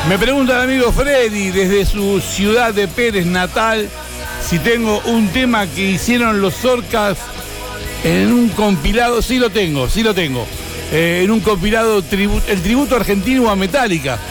Me pregunta el amigo Freddy desde su ciudad de Pérez natal si tengo un tema que hicieron los Orcas en un compilado. Sí lo tengo. En un compilado, el tributo argentino a Metallica.